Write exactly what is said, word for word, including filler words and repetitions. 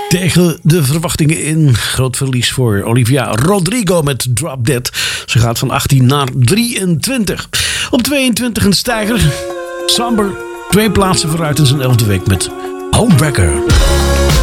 tegen de verwachtingen in. Groot verlies voor Olivia Rodrigo met Drop Dead. Ze gaat van achttien naar drieëntwintig. Op tweeëntwintig een stijger. Samber, twee plaatsen vooruit in zijn elfde week met Homewrecker.